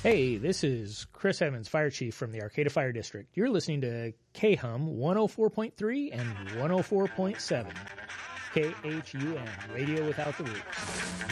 Hey, this is Chris Evans, Fire Chief from the Arcata Fire District. You're listening to KHUM 104.3 and 104.7. KHUM, Radio Without the Roots.